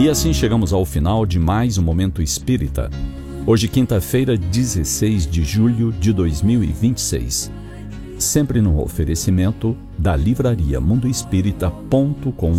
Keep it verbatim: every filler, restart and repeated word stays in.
E assim chegamos ao final de mais um Momento Espírita. Hoje, quinta-feira, dezesseis de julho de dois mil e vinte e seis. Sempre no oferecimento da livraria mundo espírita ponto com